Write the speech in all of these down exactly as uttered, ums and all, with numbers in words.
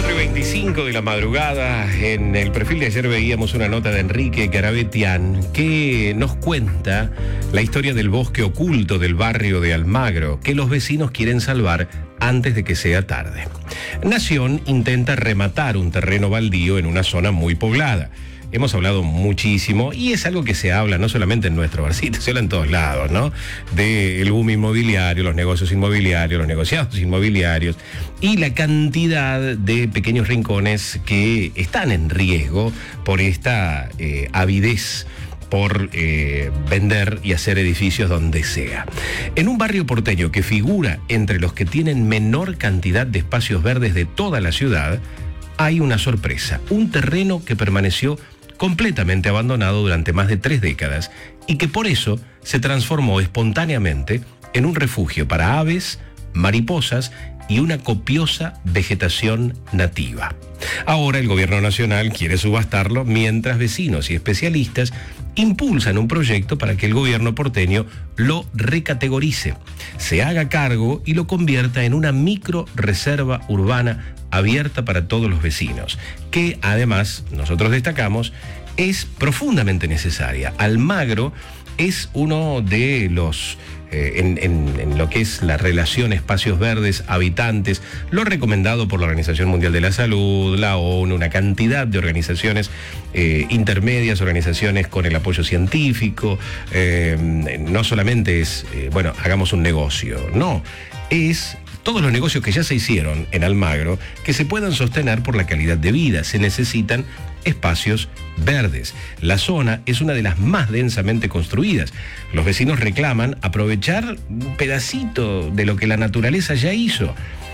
cuatro y veinticinco de la madrugada, en el perfil de ayer veíamos una nota de Enrique Garabetian que nos cuenta la historia del bosque oculto del barrio de Almagro, que los vecinos quieren salvar antes de que sea tarde. Nación intenta rematar un terreno baldío en una zona muy poblada. Hemos hablado muchísimo y es algo que se habla no solamente en nuestro barcito, se habla en todos lados, ¿no? Del boom inmobiliario, los negocios inmobiliarios, los negociados inmobiliarios y la cantidad de pequeños rincones que están en riesgo por esta eh, avidez por eh, vender y hacer edificios donde sea. En un barrio porteño que figura entre los que tienen menor cantidad de espacios verdes de toda la ciudad, hay una sorpresa, un terreno que permaneció completamente abandonado durante más de tres décadas y que por eso se transformó espontáneamente en un refugio para aves, mariposas y una copiosa vegetación nativa. Ahora el gobierno nacional quiere subastarlo mientras vecinos y especialistas impulsan un proyecto para que el gobierno porteño lo recategorice, se haga cargo y lo convierta en una micro reserva urbana abierta para todos los vecinos, que además, nosotros destacamos, es profundamente necesaria. Almagro es uno de los, eh, en, en, en lo que es la relación espacios verdes, habitantes, lo recomendado por la Organización Mundial de la Salud, la ONU, una cantidad de organizaciones eh, intermedias, organizaciones con el apoyo científico. Eh, no solamente es, eh, bueno, hagamos un negocio, no, es todos los negocios que ya se hicieron en Almagro que se puedan sostener por la calidad de vida. Se necesitan espacios verdes. La zona es una de las más densamente construidas. Los vecinos reclaman aprovechar un pedacito de lo que la naturaleza ya hizo,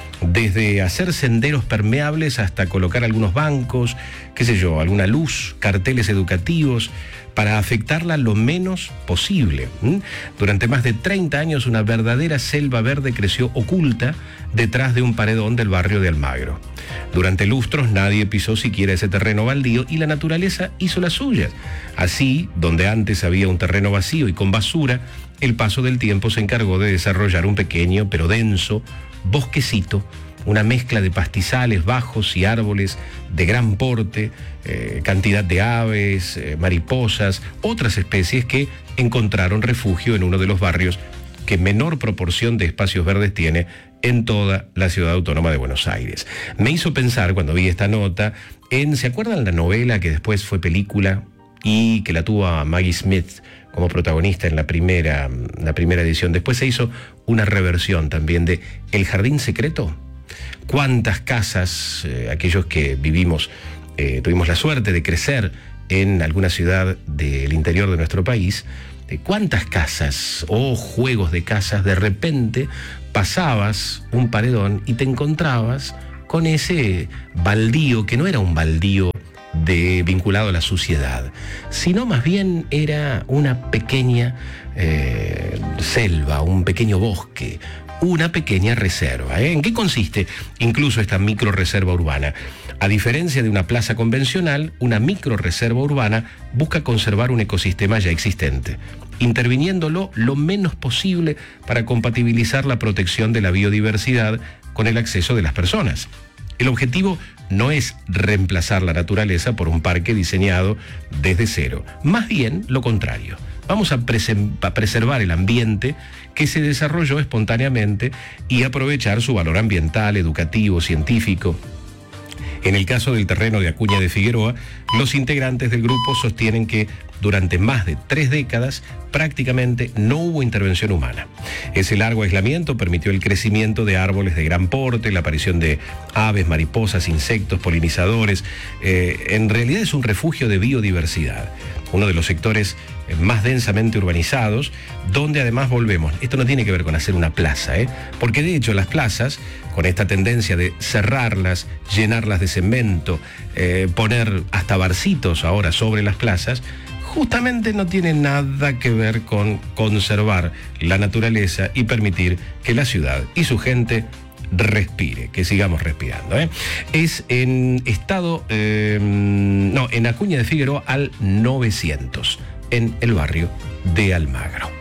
desde hacer senderos permeables hasta colocar algunos bancos, qué sé yo, alguna luz, carteles educativos, para afectarla lo menos posible. ¿Mm? Durante más de treinta años una verdadera selva verde creció oculta detrás de un paredón del barrio de Almagro. Durante lustros nadie pisó siquiera ese terreno baldío y la naturaleza hizo las suyas. Así, donde antes había un terreno vacío y con basura, el paso del tiempo se encargó de desarrollar un pequeño pero denso bosquecito, una mezcla de pastizales bajos y árboles de gran porte, eh, cantidad de aves, eh, mariposas, otras especies que encontraron refugio en uno de los barrios que menor proporción de espacios verdes tiene en toda la ciudad autónoma de Buenos Aires. Me hizo pensar cuando vi esta nota en, ¿se acuerdan la novela que después fue película y que la tuvo a Maggie Smith como protagonista en la primera, la primera edición? Después se hizo una reversión también de El Jardín Secreto. ¿Cuántas casas, eh, aquellos que vivimos, eh, tuvimos la suerte de crecer en alguna ciudad del interior de nuestro país, de cuántas casas o juegos de casas de repente pasabas un paredón y te encontrabas con ese baldío que no era un baldío de, vinculado a la suciedad, sino más bien era una pequeña eh, selva, un pequeño bosque, una pequeña reserva. ¿eh? ¿En qué consiste incluso esta micro reserva urbana? A diferencia de una plaza convencional, una micro reserva urbana busca conservar un ecosistema ya existente, interviniéndolo lo menos posible para compatibilizar la protección de la biodiversidad con el acceso de las personas. El objetivo no es reemplazar la naturaleza por un parque diseñado desde cero, más bien lo contrario. Vamos a, prese- a preservar el ambiente que se desarrolló espontáneamente y aprovechar su valor ambiental, educativo, científico. En el caso del terreno de Acuña de Figueroa, los integrantes del grupo sostienen que durante más de tres décadas prácticamente no hubo intervención humana. Ese largo aislamiento permitió el crecimiento de árboles de gran porte, la aparición de aves, mariposas, insectos, polinizadores. Eh, en realidad es un refugio de biodiversidad, uno de los sectores más densamente urbanizados, donde además volvemos. Esto no tiene que ver con hacer una plaza, ¿eh? porque de hecho las plazas, con esta tendencia de cerrarlas, llenarlas de cemento, eh, poner hasta barcitos ahora sobre las plazas, justamente no tiene nada que ver con conservar la naturaleza y permitir que la ciudad y su gente respire, que sigamos respirando. ¿eh? Es en estado, eh, no, en Acuña de Figueroa al novecientos, en el barrio de Almagro.